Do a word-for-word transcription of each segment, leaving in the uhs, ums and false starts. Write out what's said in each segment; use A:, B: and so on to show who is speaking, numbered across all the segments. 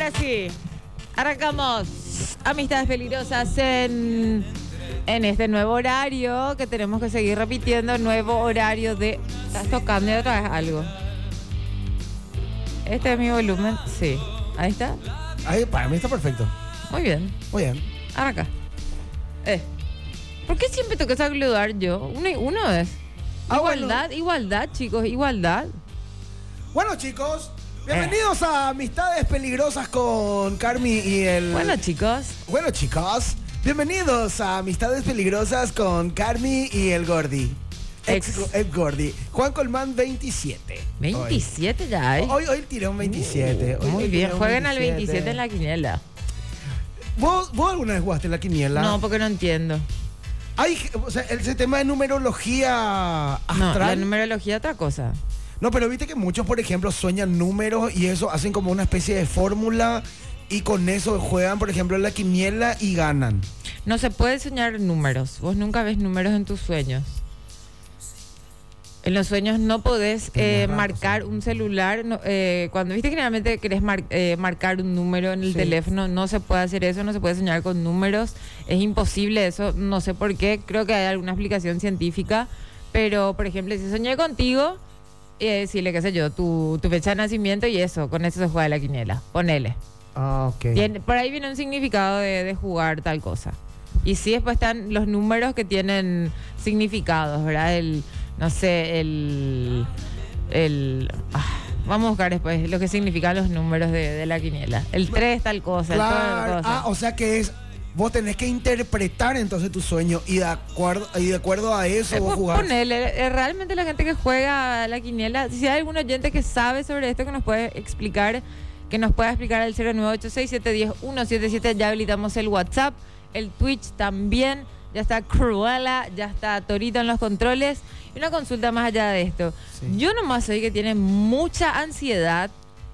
A: Ahora sí, arrancamos Amistades Peligrosas en, en este nuevo horario que tenemos que seguir repitiendo. Nuevo horario de... ¿Estás tocando otra vez algo? ¿Este es mi volumen? Sí. Ahí está.
B: Ahí, para mí está perfecto.
A: Muy bien.
B: Muy bien.
A: Arranca. Eh. ¿Por qué siempre tengo que saludar yo? Uno, uno es.
B: Ah,
A: igualdad,
B: bueno.
A: igualdad, chicos, igualdad.
B: Bueno, chicos, bienvenidos eh. a Amistades Peligrosas con Carmi y el...
A: Bueno, chicos.
B: Bueno, chicos, bienvenidos a Amistades Peligrosas con Carmi y el Gordi. Ex,
A: Ex.
B: ex Gordi. Juan Colmán, veintisiete.
A: veintisiete
B: Hoy.
A: ya hay.
B: Hoy, hoy tiré un veintisiete. Hoy,
A: Muy
B: hoy
A: bien,
B: tiré un
A: jueguen al veintisiete en la quiniela.
B: ¿Vos, ¿Vos alguna vez jugaste en la quiniela?
A: No, porque no entiendo.
B: Hay, o sea, ese tema de numerología astral.
A: No, la numerología es otra cosa.
B: No, pero viste que muchos, por ejemplo, sueñan números y eso hacen como una especie de fórmula y con eso juegan, por ejemplo, en la quiniela y ganan.
A: No se puede soñar números. Vos nunca ves números en tus sueños. En los sueños no podés eh, marcar un celular. No, eh, cuando viste que generalmente querés mar, eh, marcar un número en el
B: Sí.
A: teléfono, no se puede hacer eso, no se puede soñar con números. Es imposible eso, no sé por qué. Creo que hay alguna explicación científica. Pero, por ejemplo, si soñé contigo, eh, decirle, qué sé yo, tu, tu fecha de nacimiento y eso, con eso se juega la quiniela. Ponele.
B: Ah, ok.
A: Tiene, por ahí viene un significado de, de jugar tal cosa. Y sí, después están los números que tienen significados, ¿verdad? El, no sé, el... el ah, vamos a buscar después lo que significan los números de, de la quiniela. El tres, tal cosa, el
B: Claro.
A: tal cosa.
B: Ah, o sea que es... Vos tenés que interpretar entonces tu sueño y de acuerdo, y de acuerdo a eso
A: Eh,
B: vos
A: pues
B: jugás.
A: ponele, eh, realmente la gente que juega a la quiniela, si hay algún oyente que sabe sobre esto, que nos puede explicar, que nos pueda explicar al cero nueve ocho seis siete uno cero uno siete siete, ya habilitamos el WhatsApp, el Twitch también, ya está Cruella, ya está Torito en los controles. Y una consulta más allá de esto.
B: Sí.
A: Yo nomás soy que tiene mucha ansiedad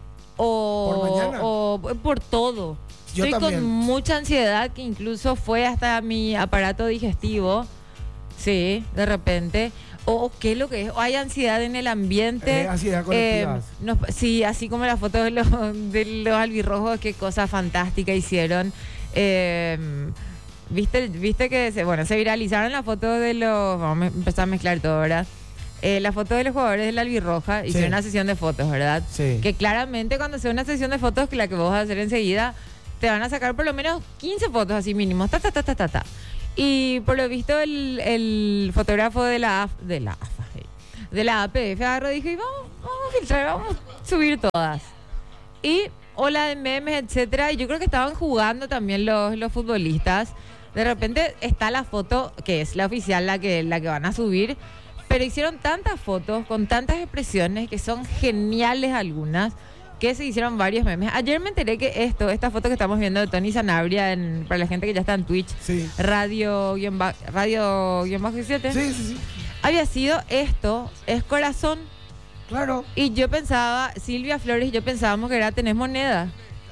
A: o
B: ¿Por mañana?
A: o por todo.
B: Yo
A: Estoy
B: también.
A: con mucha ansiedad que incluso fue hasta mi aparato digestivo. Sí, de repente. O, o qué es lo que es. O hay ansiedad en el ambiente.
B: Eh, ansiedad colectiva.
A: Eh, nos- sí, así como la foto de los, de los albirrojos, qué cosa fantástica hicieron. Eh, Viste, viste que se, bueno, se viralizaron las fotos de los... Vamos a empezar a mezclar todo, ¿verdad? Eh, la foto de los jugadores de la albirroja. Hicieron una sesión de fotos, ¿verdad?
B: Sí.
A: Que claramente cuando sea una sesión de fotos, que la que vos vas a hacer enseguida, te van a sacar por lo menos quince fotos así mínimo. Ta, ta, ta, ta, ta, ta. Y por lo visto el, el fotógrafo de la, A F, de la A F A, eh, de la A P F agarró y dijo, y vamos, vamos a filtrar, vamos a subir todas. Y ola de memes, etcétera. Y yo creo que estaban jugando también los, los futbolistas. De repente está la foto, que es la oficial, la que, la que van a subir. Pero hicieron tantas fotos con tantas expresiones que son geniales algunas, que se hicieron varios memes. Ayer me enteré que esto, esta foto que estamos viendo de Tony Sanabria, en, para la gente que ya está en Twitch,
B: Sí.
A: radio guión ba- radio guión bajo siete,
B: Sí, sí, sí.
A: había sido esto, es corazón.
B: Claro.
A: Y yo pensaba, Silvia Flores y yo pensábamos que era tenés moneda.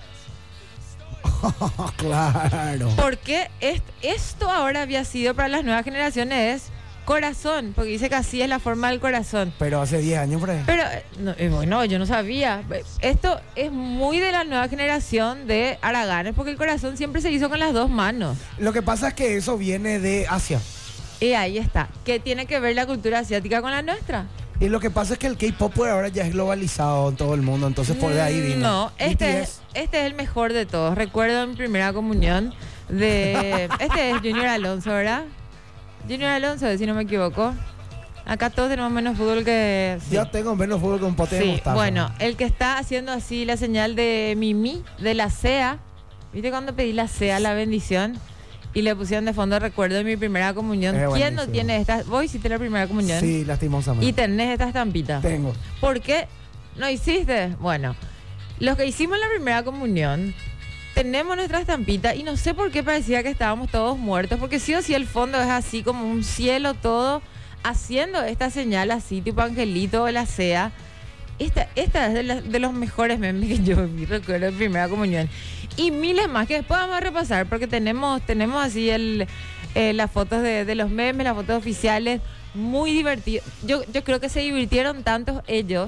B: Claro.
A: Porque est- esto ahora había sido para las nuevas generaciones corazón, porque dice que así es la forma del corazón.
B: Pero hace diez años por ahí.
A: Pero, eh, no, eh, bueno, yo no sabía. Esto es muy de la nueva generación de haraganes, porque el corazón siempre se hizo con las dos manos.
B: Lo que pasa es que eso viene de Asia.
A: Y ahí está. ¿Qué tiene que ver la cultura asiática con la nuestra?
B: Y lo que pasa es que el K-pop por ahora ya es globalizado en todo el mundo, entonces por de ahí vino.
A: No, este
B: B T S.
A: es, este es el mejor de todos. Recuerdo en primera comunión de... Este es Junior Alonso, ¿verdad? Junior Alonso, si no me equivoco. Acá todos tenemos menos fútbol que... sí.
B: Yo tengo menos fútbol con pote de
A: Sí,
B: mostaza.
A: bueno, el que está haciendo así la señal de Mimi, de la C E A. ¿Viste cuando pedí la C E A, la bendición? Y le pusieron de fondo recuerdo de mi primera comunión.
B: Es
A: ¿Quién no
B: buenísimo.
A: tiene estas? Vos hiciste la primera comunión.
B: Sí, lastimosamente.
A: Y tenés esta estampita.
B: Tengo.
A: ¿Por qué no hiciste? Bueno, los que hicimos la primera comunión tenemos nuestra estampita y no sé por qué parecía que estábamos todos muertos, porque sí o sí el fondo es así como un cielo todo, haciendo esta señal así, tipo angelito o la C E A. Esta, esta es de, la- de los mejores memes que yo vi, recuerdo, en primera comunión. Y miles más que después vamos a repasar, porque tenemos, tenemos así el, eh, las fotos de, de los memes, las fotos oficiales, muy divertidas. Yo, yo creo que se divirtieron tanto ellos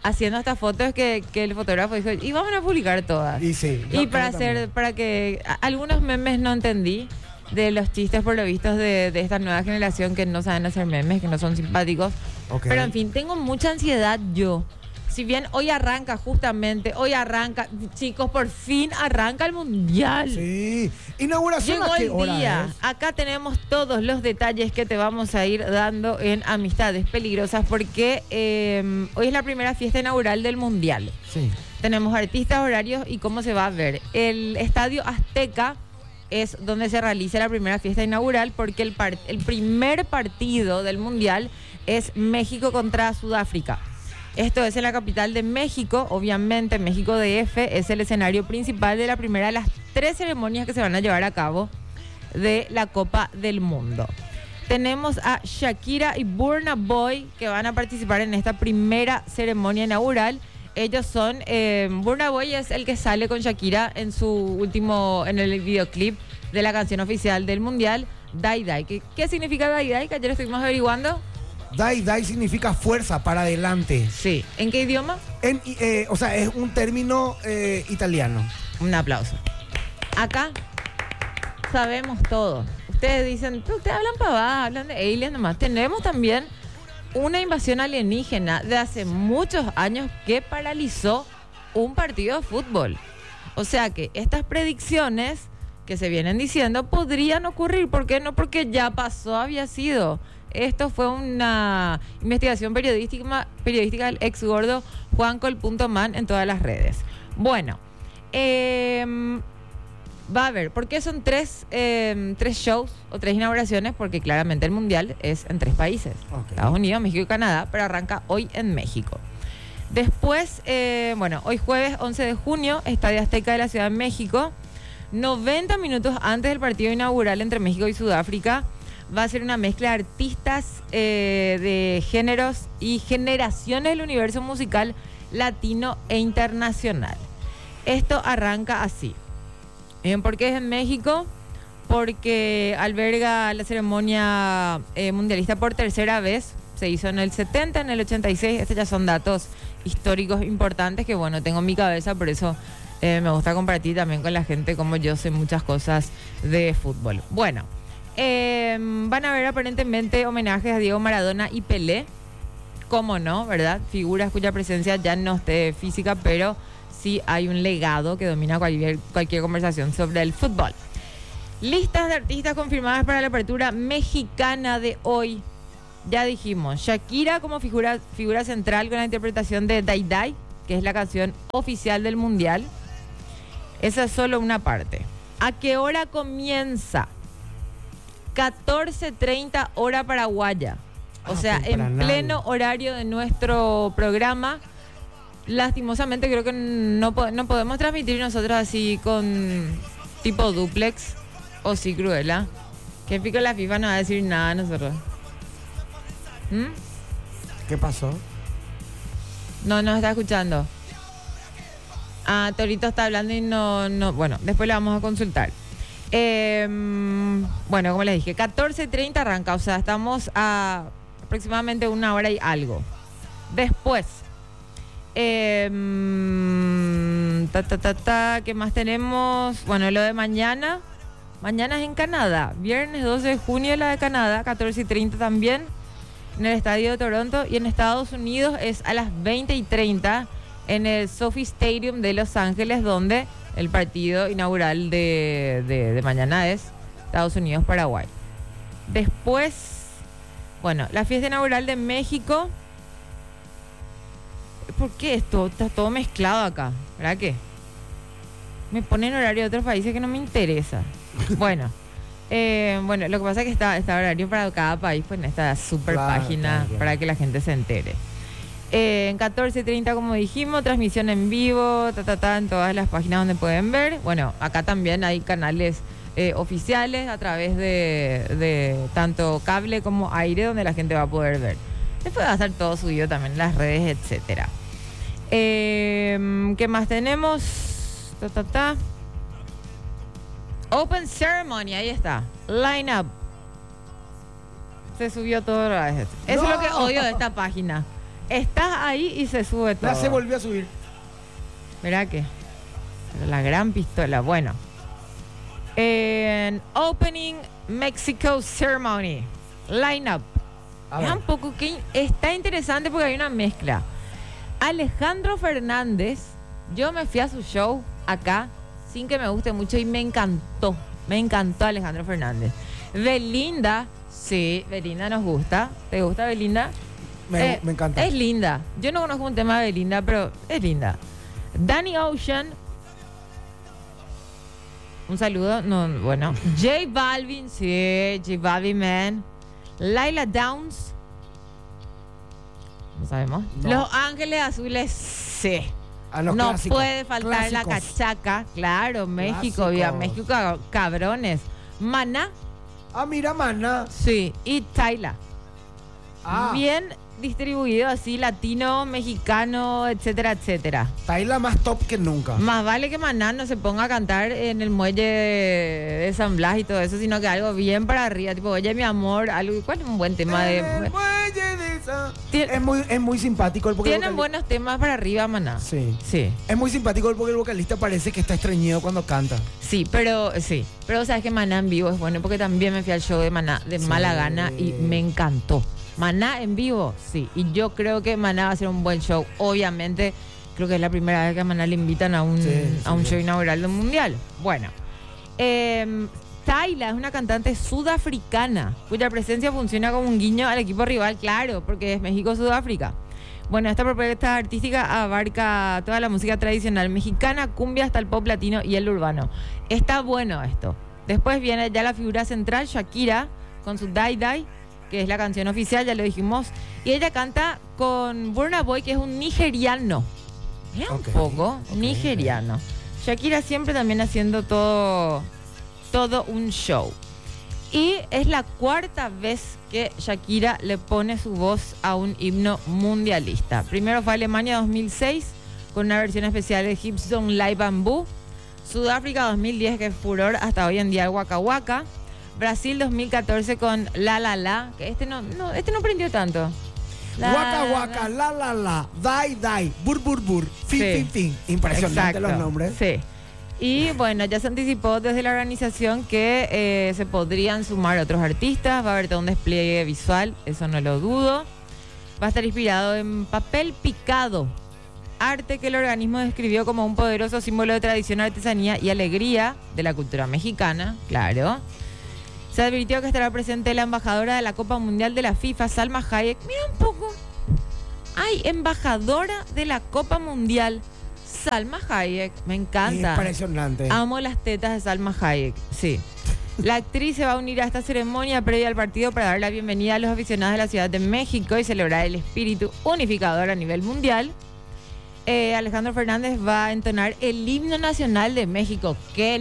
A: haciendo estas fotos que, que el fotógrafo dijo, y vamos a publicar todas.
B: Y sí.
A: Y para hacer, para que a- algunos memes no entendí de los chistes por lo visto de, de esta nueva generación que no saben hacer memes, que no son simpáticos.
B: Ok.
A: Pero en fin, tengo mucha ansiedad yo. Si bien hoy arranca justamente, hoy arranca, chicos, por fin arranca el mundial.
B: Sí. ¿Inauguración
A: Llegó
B: a qué
A: el
B: hora
A: día.
B: es?
A: Acá tenemos todos los detalles que te vamos a ir dando en Amistades Peligrosas porque eh, hoy es la primera fiesta inaugural del mundial.
B: Sí.
A: Tenemos artistas, horarios y cómo se va a ver. El Estadio Azteca es donde se realiza la primera fiesta inaugural porque el, par- el primer partido del mundial es México contra Sudáfrica. Esto es en la capital de México, obviamente México D F es el escenario principal de la primera de las tres ceremonias que se van a llevar a cabo de la Copa del Mundo. Tenemos a Shakira y Burna Boy que van a participar en esta primera ceremonia inaugural. Ellos son, eh, Burna Boy es el que sale con Shakira en su último, en el videoclip de la canción oficial del Mundial, Dai Dai. ¿Qué, qué significa Dai Dai? Que ayer estuvimos averiguando.
B: Dai Dai significa fuerza, para adelante.
A: Sí. ¿En qué idioma?
B: En, eh, o sea, es un término eh, italiano.
A: Un aplauso. Acá sabemos todo. Ustedes dicen, "Pero ustedes hablan pavadas, hablan de aliens nomás". Tenemos también una invasión alienígena de hace muchos años que paralizó un partido de fútbol. O sea que estas predicciones que se vienen diciendo podrían ocurrir. ¿Por qué no? Porque ya pasó, había sido. Esto fue una investigación periodística, periodística del ex gordo Juan Col.man en todas las redes. Bueno, eh, va a haber, ¿por qué son tres, eh, tres shows o tres inauguraciones? Porque claramente el mundial es en tres países.
B: Ok.
A: Estados Unidos, México y Canadá, pero arranca hoy en México. Después, eh, bueno, hoy jueves once de junio, Estadio Azteca de la Ciudad de México. noventa minutos antes del partido inaugural entre México y Sudáfrica, va a ser una mezcla de artistas eh, de géneros y generaciones del universo musical latino e internacional. Esto arranca así. Eh, ¿Por qué es en México? Porque alberga la ceremonia eh, mundialista por tercera vez. Se hizo en el setenta, en el ochenta y seis. Estos ya son datos históricos importantes que, bueno, tengo en mi cabeza, por eso eh, me gusta compartir también con la gente como yo sé muchas cosas de fútbol. Bueno. Eh, van a haber aparentemente homenajes a Diego Maradona y Pelé. ¿Cómo no, verdad? Figuras cuya presencia ya no esté física, pero sí hay un legado que domina cualquier, cualquier conversación sobre el fútbol. Listas de artistas confirmadas para la apertura mexicana de hoy. Ya dijimos, Shakira como figura, figura central con la interpretación de Dai Dai, que es la canción oficial del Mundial. Esa es solo una parte. ¿A qué hora comienza? catorce treinta hora paraguaya. O
B: Ah,
A: sea, en
B: temprano.
A: pleno horario de nuestro programa. Lastimosamente creo que no, po- no podemos transmitir nosotros así con tipo duplex o sí, Cruela. Que pico la FIFA no va a decir nada a nosotros. ¿Mm?
B: ¿Qué pasó?
A: No nos está escuchando. Ah, Torito está hablando y no, no. Bueno, después le vamos a consultar. Eh, bueno, como les dije, catorce treinta arranca, o sea, estamos a aproximadamente una hora y algo. Después, eh, ta, ta, ta, ta, ¿qué más tenemos? Bueno, lo de mañana. Mañana es en Canadá, viernes doce de junio la de Canadá, catorce y treinta también, en el Estadio de Toronto. Y en Estados Unidos es a las veinte y treinta en el Sophie Stadium de Los Ángeles, donde el partido inaugural de, de, de mañana es Estados Unidos-Paraguay. Después, bueno, la fiesta inaugural de México. ¿Por qué esto? Está todo mezclado acá. ¿Verdad que? Me ponen horario de otros países que no me interesa. Bueno, eh, bueno, lo que pasa es que está, está horario para cada país, pues en esta super
B: Claro,
A: página
B: claro, claro.
A: para que la gente se entere. Eh, en catorce treinta, como dijimos, transmisión en vivo, ta, ta, ta, en todas las páginas donde pueden ver. Bueno, acá también hay canales eh, oficiales a través de, de tanto cable como aire donde la gente va a poder ver. Después va a estar todo subido también en las redes, etcétera. Eh, ¿Qué más tenemos? Ta, ta, ta. Open Ceremony, ahí está. Line up. Se subió todo. Eso es lo que odio de esta página. estás ahí y se sube todo.
B: La se volvió a subir.
A: Mirá que. Pero la gran pistola. Bueno. En Opening Mexico Ceremony. Lineup.
B: A
A: Es
B: ver.
A: un poco que está interesante porque hay una mezcla. Alejandro Fernández, yo me fui a su show acá sin que me guste mucho y me encantó. Me encantó Alejandro Fernández. Belinda, sí, Belinda nos gusta. ¿Te gusta Belinda?
B: Me,
A: Eh,
B: me encanta.
A: Es linda. Yo no conozco un tema de Belinda, pero es linda. Danny Ocean. Un saludo. No, bueno. J Balvin, sí, J Balvin, man. Laila Downs. No sabemos.
B: No.
A: Los Ángeles Azules, sí.
B: A los
A: No
B: clásicos.
A: puede faltar la
B: Clásicos.
A: cachaca. Claro, México,
B: Clásicos.
A: viva México, cab- cabrones. Maná,
B: Ah, mira, mana.
A: sí. Y Tyla.
B: Ah,
A: Bien distribuido así, latino, mexicano, etcétera, etcétera.
B: Taila más top que nunca.
A: Más vale que Maná no se ponga a cantar en el muelle de San Blas y todo eso, sino que algo bien para arriba, tipo, oye, mi amor, algo, ¿cuál es un buen tema
B: El
A: de...?
B: muelle de San-
A: Tien-
B: Es muy, es muy simpático el porque el
A: Tienen
B: vocali-
A: buenos temas para arriba, Maná.
B: Sí.
A: Sí,
B: Es muy simpático el porque el vocalista parece que está estreñido cuando canta.
A: sí, pero sí. Pero sabes que Maná en vivo es bueno, porque también me fui al show de Maná de
B: Sí.
A: mala gana y me encantó. Maná en vivo, sí. Y yo creo que Maná va a ser un buen show. Obviamente, creo que es la primera vez que a Maná le invitan a un,
B: Sí, sí,
A: a un
B: sí.
A: show inaugural del mundial. Bueno. Eh, Tyla es una cantante sudafricana cuya presencia funciona como un guiño al equipo rival, claro, porque es México-Sudáfrica. Bueno, esta propuesta artística abarca toda la música tradicional mexicana, cumbia hasta el pop latino y el urbano. Está bueno esto. Después viene ya la figura central, Shakira, con su Die Die, que es la canción oficial, ya lo dijimos. Y ella canta con Burna Boy, que es un nigeriano. Mira
B: Ok,
A: un poco,
B: ok,
A: nigeriano. Shakira siempre también haciendo todo, todo un show. Y es la cuarta vez que Shakira le pone su voz a un himno mundialista. Primero fue Alemania dos mil seis con una versión especial de Hips Don't Lie Bamboo. Sudáfrica dos mil diez, que es furor hasta hoy en día, el Waka Waka. Brasil dos mil catorce con La La La, que este no, no, este no prendió tanto. La,
B: Waka waka, la la la, dai dai, bur bur bur, fin
A: Sí.
B: fin fin. Impresionante
A: Exacto,
B: los nombres.
A: Sí. Y bueno, ya se anticipó desde la organización que eh, se podrían sumar otros artistas. Va a haber todo un despliegue visual, eso no lo dudo. Va a estar inspirado en papel picado, arte que el organismo describió como un poderoso símbolo de tradición, artesanía y alegría de la cultura mexicana, claro. Se advirtió que estará presente la embajadora de la Copa Mundial de la FIFA, Salma Hayek. Mira un poco. Hay embajadora de la Copa Mundial, Salma Hayek. Me encanta.
B: Impresionante.
A: Amo las tetas de Salma Hayek, sí. La actriz se va a unir a esta ceremonia previa al partido para dar la bienvenida a los aficionados de la Ciudad de México y celebrar el espíritu unificador a nivel mundial. Eh, Alejandro Fernández va a entonar el himno nacional de México. ¡Qué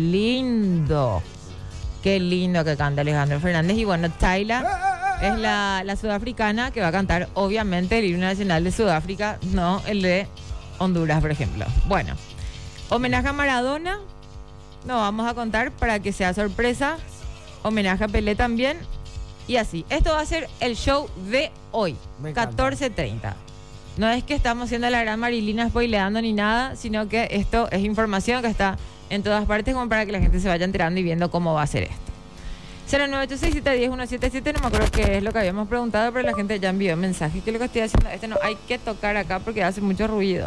A: lindo! ¡Qué lindo que canta Alejandro Fernández! Y bueno, Tyla es la, la sudafricana que va a cantar, obviamente, el himno nacional de Sudáfrica, no el de Honduras, por ejemplo. Bueno, homenaje a Maradona, no vamos a contar para que sea sorpresa. Homenaje a Pelé también. Y así, esto va a ser el show de hoy,
B: Me encanta.
A: catorce treinta. No es que estamos haciendo la gran Marilina spoileando ni nada, sino que esto es información que está en todas partes como para que la gente se vaya enterando y viendo cómo va a ser esto. cero nueve ocho seis, siete uno cero, uno siete siete, no me acuerdo qué es lo que habíamos preguntado, pero la gente ya envió mensajes. ¿Qué es lo que estoy haciendo? Este no hay que tocar acá porque hace mucho ruido.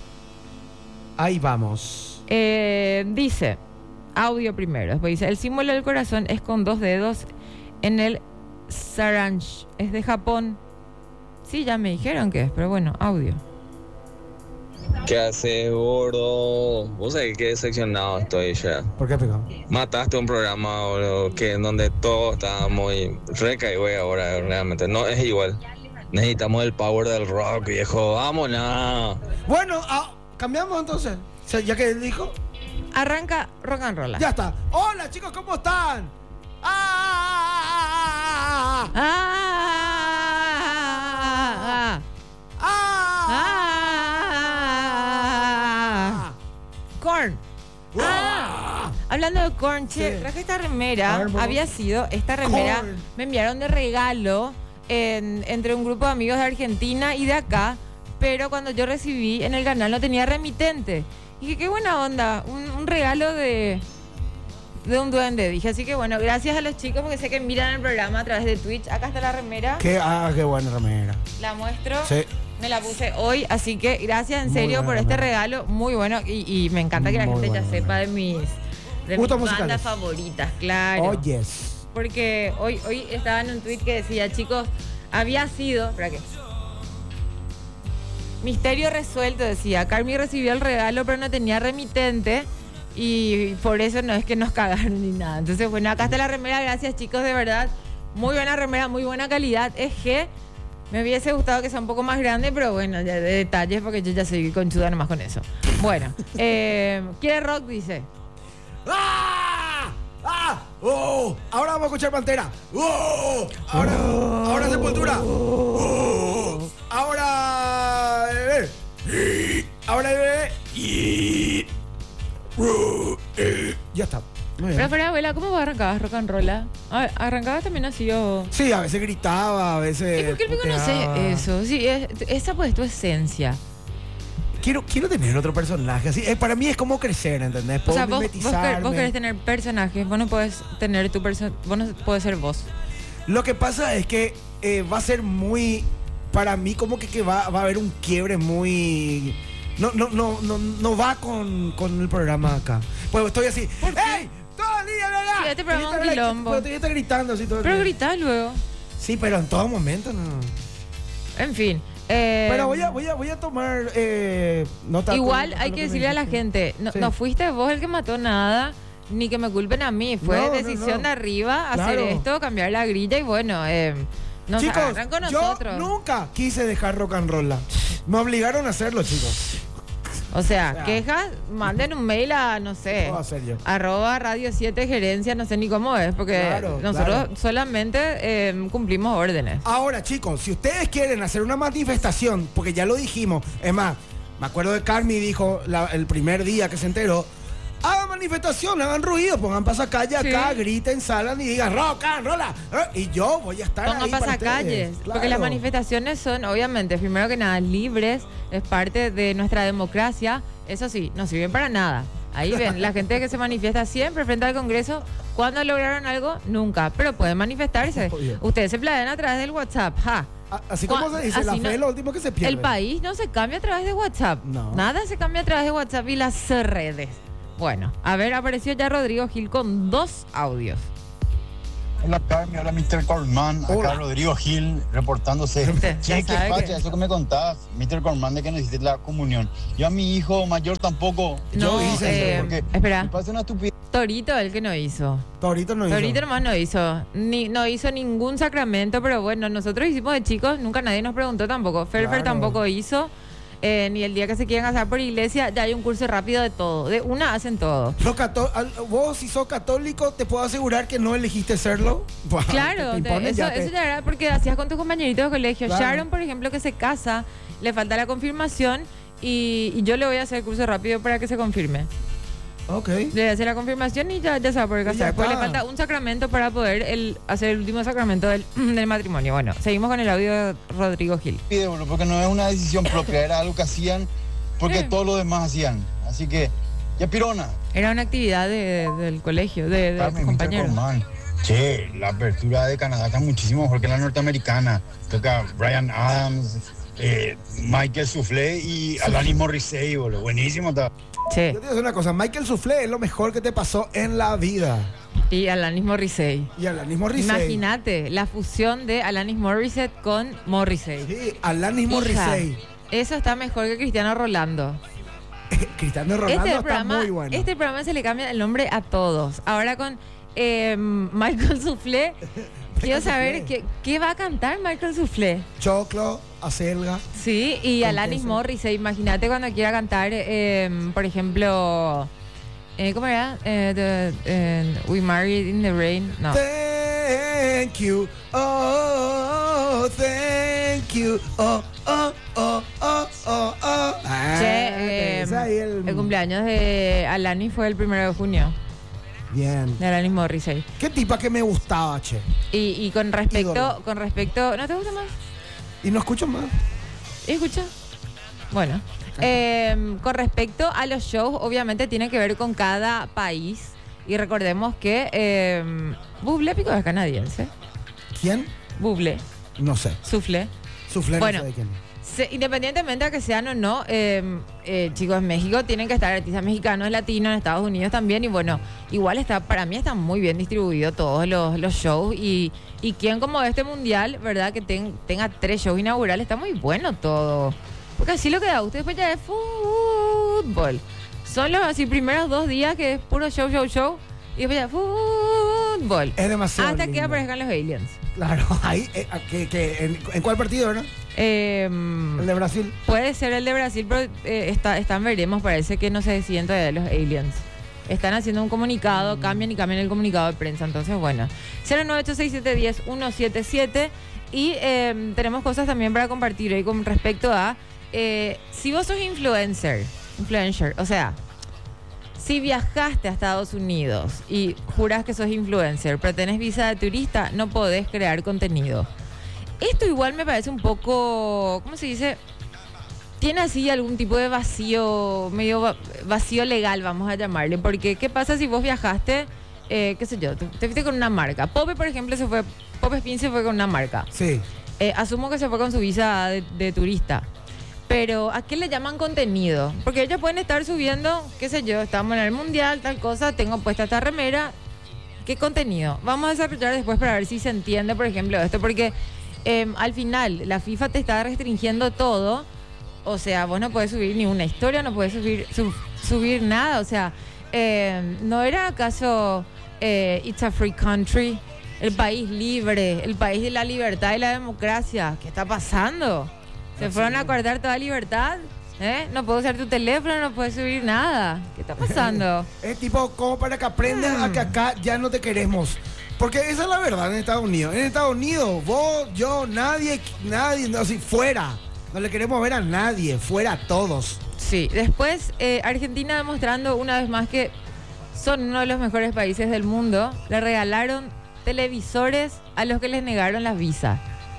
B: Ahí vamos.
A: Eh, dice, audio primero, después dice, el símbolo del corazón es con dos dedos en el saransh, es de Japón. Sí, ya me dijeron que es, pero bueno, audio.
C: ¿Qué haces, gordo? Vos sabés que decepcionado estoy ya.
B: ¿Por qué pegó?
C: Mataste un programa, boludo, que en donde todos estábamos y reca y güey ahora realmente. No es igual. Necesitamos el power del rock, viejo. Vámonos.
B: Bueno, ah, cambiamos entonces. O sea, ya que él dijo,
A: Arranca rock and roll.
B: ya está. Hola chicos, ¿cómo están? ¡Ah! ¡Ah!
A: Ah,
B: ¡Ah! ¡Ah!
A: ah, Korn. Ah, hablando de Korn, che,
B: Sí.
A: traje esta remera.
B: A ver, vamos.
A: Había sido esta remera.
B: Korn.
A: Me enviaron de regalo en- entre un grupo de amigos de Argentina y de acá, pero cuando yo recibí en el canal no tenía remitente. Y dije, qué buena onda, un, un regalo de, de un duende. Dije, así que bueno, gracias a los chicos porque sé que miran el programa a través de Twitch. Acá está la remera,
B: Qué, ah, qué buena remera.
A: la muestro.
B: Sí.
A: Me la puse hoy, así que gracias en
B: Muy
A: serio
B: buena
A: por este
B: remera.
A: regalo, muy bueno. Y, y me encanta que la
B: Muy
A: gente
B: buena
A: ya sepa de mis, de mis
B: Gustos
A: bandas
B: musicales.
A: favoritas, claro.
B: Oh, yes.
A: Porque hoy, hoy estaba en un tweet que decía, chicos, había sido. ¿Para qué? Misterio resuelto, decía. Carmi recibió el regalo, pero no tenía remitente. Y por eso no es que nos cagaron ni nada. Entonces, bueno, acá está la remera. Gracias, chicos, de verdad. Muy buena remera, muy buena calidad. Es que me hubiese gustado que sea un poco más grande, pero bueno, ya de detalles, porque yo ya soy conchuda nomás con eso. Bueno, eh, ¿quiere rock? Dice.
B: ¡Ah! ¡Ah! ¡Oh! Ahora vamos a escuchar Pantera. ¡Oh! Ahora, ahora Sepultura. ¡Oh! Ahora. eh, Ahora. eh, y- ¡Oh! Eh, Ya está. Muy bien.
A: Pero, pero, abuela, ¿cómo vos arrancabas rock and roll? ah? A ver, ¿arrancabas también así o...?
B: Sí, a veces gritaba, a veces.
A: Es porque el pico no
B: puteaba.
A: sé eso. Sí, es- esa pues es tu esencia.
B: Quiero, quiero tener otro personaje. Así, eh, para mí es como crecer, ¿entendés?
A: O
B: Puedo
A: sea, vos, vos, quer-
B: mimetizarme.
A: vos querés tener personajes, vos no podés tener tu persona, vos no podés ser vos.
B: Lo que pasa es que eh, va a ser muy. Para mí, como que, que va, va a haber un quiebre muy. No, no, no, no, no va con, con el programa acá. Pues estoy así. ¡Ey! ¡Todo el día, verdad!
A: Sí, este programa es un
B: Grita,
A: quilombo.
B: Pues estoy estoy gritando así todo el
A: Pero
B: día.
A: gritá luego.
B: Sí, pero en todo momento no.
A: En fin. eh,
B: Pero voy a, voy a, voy a tomar eh, nota.
A: Igual
B: con-
A: hay
B: con
A: que
B: lo me
A: decirle a la
B: dijiste.
A: gente, no,
B: Sí.
A: no fuiste vos el que mató nada, ni que me culpen a mí. Fue
B: No, no,
A: decisión
B: no.
A: de arriba hacer
B: Claro.
A: esto, cambiar la grilla y bueno, eh, nos
B: Chicos,
A: agarran con nosotros.
B: yo nunca quise dejar rock and roll. Me obligaron a hacerlo, chicos.
A: O sea,
B: sea,
A: quejas, manden un mail a, no sé,
B: ¿Qué puedo hacer yo?
A: arroba radio siete gerencia, no sé ni cómo es, porque
B: Claro,
A: nosotros
B: claro.
A: solamente eh, cumplimos órdenes.
B: Ahora, chicos, si ustedes quieren hacer una manifestación, porque ya lo dijimos, es más, me acuerdo de Carmi dijo la- el primer día que se enteró, hagan manifestación, hagan ruido, pongan pasacalle
A: Sí.
B: acá, griten, salgan y digan rock and roll, ¿eh? Y yo voy a estar
A: Pongan
B: ahí para
A: pasacalles,
B: ustedes.
A: porque las
B: Claro.
A: manifestaciones son, obviamente, primero que nada, libres, es parte de nuestra democracia, eso sí, no sirven para nada. Ahí ven, la gente que se manifiesta siempre frente al Congreso, ¿cuándo lograron algo? Nunca, pero pueden manifestarse.
B: Obvio.
A: Ustedes se planean a través del WhatsApp, ja.
B: A- Así como
A: Cua-
B: se dice, la
A: así
B: fe
A: no-
B: es lo último que se pierde.
A: El país no se cambia a través de WhatsApp.
B: No.
A: Nada se cambia a través de WhatsApp y las redes. Bueno, a ver, apareció ya Rodrigo Gil con dos audios.
D: Hola Carmen, hola mister Corman, acá
B: Hola.
D: Rodrigo Gil reportándose.
A: Usted ya
D: Che, qué
A: sabe
D: facha,
A: que-
D: eso que me contabas, mister Corman, de que necesites la comunión. Yo a mi hijo mayor tampoco.
B: Yo
A: No,
B: hice
A: eh,
B: eso,
D: porque
A: espera.
D: me parece una estupidez.
A: Torito el que no hizo.
B: Torito no hizo.
A: Torito nomás no hizo. Ni, no hizo ningún sacramento, pero bueno, nosotros hicimos de chicos, nunca nadie nos preguntó tampoco. Ferfer
B: Claro.
A: tampoco hizo. eh, ni el día que se quieran casar por iglesia, ya hay un curso rápido de todo. De una hacen todo.
B: Los cató- al- vos, si sos católico, te puedo asegurar que no elegiste serlo. Buah,
A: Claro,
B: te
A: te-
B: imponen,
A: eso,
B: ya te-
A: eso ya era porque hacías con tus compañeritos de colegio.
B: Claro.
A: Sharon, por ejemplo, que se casa, le falta la confirmación y, y yo le voy a hacer el curso rápido para que se confirme.
B: Ok.
A: Le voy a hacer la confirmación y ya, ya se va a poder
B: Y ya
A: casar. Porque le
B: está.
A: falta un sacramento para poder el, hacer el último sacramento del, del matrimonio. Bueno, seguimos con el audio de Rodrigo Gil.
D: boludo, porque no es una decisión propia, era algo que hacían porque
A: Sí.
D: todos los demás hacían. Así que, ya pirona.
A: Era una actividad de- del colegio, de, de
D: Carmen,
A: tus
D: mister
A: compañeros.
D: Corman. Che, la apertura de Canadá está muchísimo mejor que la norteamericana. Toca Brian Adams, eh, Michael Soufflé y Alanis Morissette, boludo. Buenísimo está.
A: Che,
B: Yo te voy a decir una cosa, Michael Soufflé es lo mejor que te pasó en la vida.
A: y Alanis Morissette.
B: Y Alanis Morissette.
A: Imagínate la fusión de Alanis Morissette con Morrissey.
B: Sí, Alanis
A: Hija,
B: Morissette.
A: eso está mejor que Cristiano Rolando.
B: Cristiano Ronaldo
A: Este
B: está
A: programa,
B: muy bueno.
A: este programa se le cambia el nombre a todos. Ahora con eh, Michael Soufflé. Quiero saber
B: Soufflé.
A: qué, qué va a cantar Michael Soufflé.
B: Choclo, acelga.
A: Sí, y
B: Con
A: Alanis
B: queso.
A: Morrissey. Imagínate cuando quiera cantar, eh, por ejemplo, eh, ¿cómo era? Eh, the- eh, We Married in the Rain. No.
B: Thank you, oh, thank you, oh, oh, oh, oh, oh, oh. Ah,
A: Che, eh,
B: ese ahí el-
A: el cumpleaños de Alanis fue el primero de junio.
B: Bien.
A: de Alanis Morissette.
B: ¿Qué tipa que me gustaba, che?
A: Y, y con respecto,
B: Ídolo.
A: con respecto, ¿no te gusta más?
B: Y no escucho más.
A: ¿Escucha? Bueno, eh, con respecto a los shows, obviamente tiene que ver con cada país. Y recordemos que eh, Bublé Pico es canadiense.
B: ¿Quién?
A: Bublé,
B: No sé.
A: Soufflé.
B: Suflé, no
A: Bueno.
B: sé de quién.
A: Se- independientemente de que sean o no, eh, eh, chicos, en México tienen que estar artistas mexicanos, latinos, en Estados Unidos también. Y bueno, igual está, para mí está muy bien distribuido todos los, los shows. Y, y quien como este mundial, ¿verdad? Que ten- tenga tres shows inaugurales, está muy bueno todo. Porque así lo que da gusto, después ya es fútbol. Son los así primeros dos días que es puro show, show, show. Y después ya fútbol.
B: Es demasiado
A: Hasta que
B: lindo.
A: aparezcan los aliens.
B: Claro, ahí, eh, que, que, en, ¿en cuál partido, no?
A: Eh,
B: El de Brasil.
A: Puede ser el de Brasil, pero eh, está, están veremos. Parece que no se deciden todavía los aliens. Están haciendo un comunicado, cambian y cambian el comunicado de prensa. Entonces, bueno. cero nueve ocho seis siete uno cero uno siete siete. Y eh, tenemos cosas también para compartir hoy con respecto a eh, si vos sos influencer, influencer, o sea, si viajaste a Estados Unidos y juras que sos influencer, pero tenés visa de turista, no podés crear contenido. Esto igual me parece un poco, ¿cómo se dice? Tiene así algún tipo de vacío, medio va- vacío legal, vamos a llamarle. Porque, ¿qué pasa si vos viajaste, eh, qué sé yo, te, te fuiste con una marca? Pope, por ejemplo, se fue, Pope Spin se fue con una marca.
B: Sí.
A: Eh, asumo que se fue con su visa de, de turista. Pero, ¿a qué le llaman contenido? Porque ellos pueden estar subiendo, qué sé yo, estamos en el mundial, tal cosa, tengo puesta esta remera. ¿Qué contenido? Vamos a desarrollar después para ver si se entiende, por ejemplo, esto. Porque eh, al final, la FIFA te está restringiendo todo. O sea, vos no podés subir ni una historia, no podés subir, sub- subir nada. O sea, eh, ¿no era acaso eh, It's a Free Country? El país libre, el país de la libertad y la democracia. ¿Qué está pasando? ¿Se fueron a cortar toda libertad? ¿Eh? No puedo usar tu teléfono, no puedes subir nada. ¿Qué está pasando?
B: Es tipo como para que aprendan a que acá ya no te queremos. Porque esa es la verdad en Estados Unidos. En Estados Unidos, vos, yo, nadie, nadie, no, así, fuera. No le queremos ver a nadie, fuera todos.
A: Sí, después eh, Argentina demostrando una vez más que son uno de los mejores países del mundo. Le regalaron televisores a los que les negaron las visas.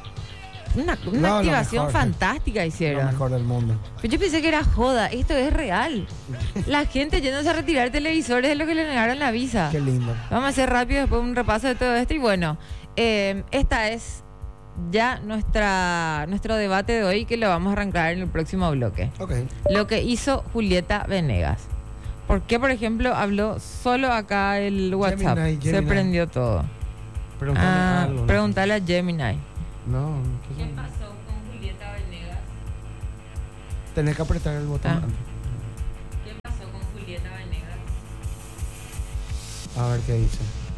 A: Una, una
B: No, lo
A: activación
B: mejor.
A: fantástica
B: Lo
A: hicieron.
B: mejor del mundo.
A: Pero yo pensé que era joda, esto es real. La gente yéndose a retirar televisores de los que le negaron la visa.
B: Qué lindo.
A: Vamos a hacer rápido después un repaso de todo esto. Y bueno, eh, esta es ya nuestra nuestro debate de hoy, que lo vamos a arrancar en el próximo bloque.
B: Ok.
A: Lo que hizo Julieta Venegas. ¿Por qué, por ejemplo, habló solo acá el WhatsApp?
B: Gemini,
A: Se
B: Gemini.
A: prendió todo.
B: Pregúntale
A: Ah,
B: algo, ¿no?
A: pregúntale a Gemini.
B: No,
A: ¿Qué pasó con Julieta Venegas?
B: tenés que apretar el botón
A: Ah.
B: antes.
A: ¿Qué pasó con Julieta Venegas?
B: A ver qué dice.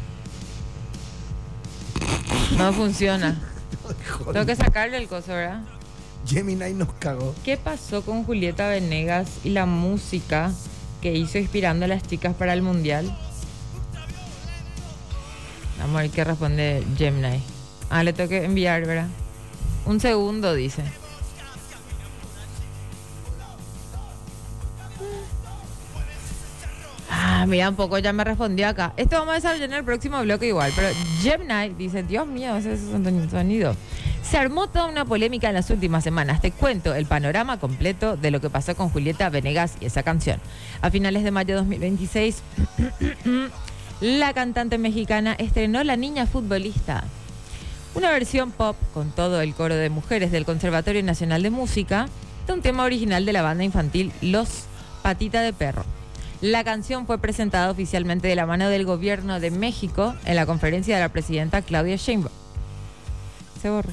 A: No funciona. Tengo que sacarle el coso, ¿verdad?
B: Gemini nos cagó.
A: ¿Qué pasó con Julieta Venegas y la música que hizo inspirando a las chicas para el mundial? Vamos a ver qué responde Gemini. Ah, le tengo que enviar, ¿verdad? Un segundo, dice. Ah, mira, un poco ya me respondió acá. Esto vamos a desarrollar en el próximo bloque igual. Pero Gemini dice, Dios mío, ese es un sonido. Se armó toda una polémica en las últimas semanas. Te cuento el panorama completo de lo que pasó con Julieta Venegas y esa canción. A finales de mayo de dos mil veintiséis, la cantante mexicana estrenó La Niña Futbolista, una versión pop con todo el coro de mujeres del Conservatorio Nacional de Música de un tema original de la banda infantil Los Patita de Perro. La canción fue presentada oficialmente de la mano del gobierno de México en la conferencia de la presidenta Claudia Sheinbaum. Se borra.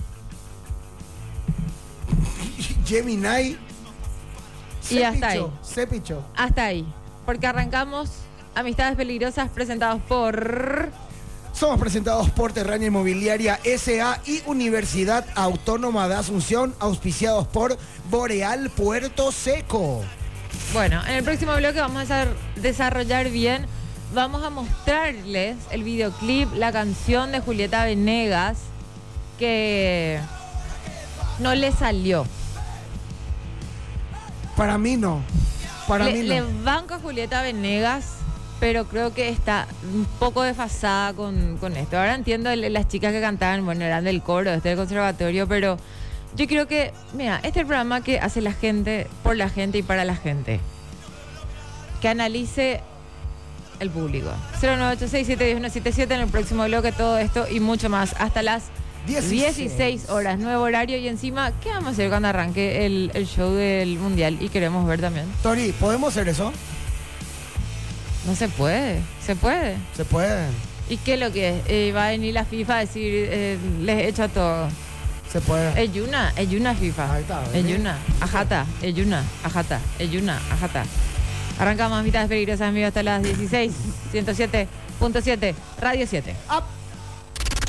B: Gemini.
A: Y
B: se
A: hasta
B: pichó,
A: ahí.
B: Se pichó.
A: Hasta ahí. Porque arrancamos Amistades Peligrosas presentados por...
B: Somos presentados por Terrania Inmobiliaria S A y Universidad Autónoma de Asunción, auspiciados por Boreal Puerto Seco.
A: Bueno, en el próximo bloque vamos a hacer- desarrollar bien. Vamos a mostrarles el videoclip, la canción de Julieta Venegas, que no le salió.
B: Para mí no. Para
A: le,
B: mí
A: le
B: no.
A: banco a Julieta Venegas pero creo que está un poco desfasada con, con esto. Ahora entiendo el- las chicas que cantaban, bueno, eran del coro, este del conservatorio, pero yo creo que, mira, este es el programa que hace la gente, por la gente y para la gente. Que analice el público. cero nueve ocho seis siete uno uno siete siete en el próximo bloque, todo esto y mucho más. Hasta las
B: dieciséis.
A: dieciséis horas, nuevo horario. Y encima, ¿qué vamos a hacer cuando arranque el, el show del Mundial? Y queremos ver también.
B: Tori, ¿podemos hacer eso?
A: No se puede, se puede.
B: Se puede.
A: ¿Y qué es lo que es? Eh, va a venir la FIFA a decir, eh, les he hecho todo.
B: Se puede.
A: Es Yuna, es Yuna FIFA.
B: Ahí está,
A: Es
B: ¿ves?
A: Yuna, ajata, es Yuna, ajata, es Yuna, ajata. Arrancamos mitades peligrosas, amigos, hasta las dieciséis, ciento siete punto siete, Radio siete.
B: Up.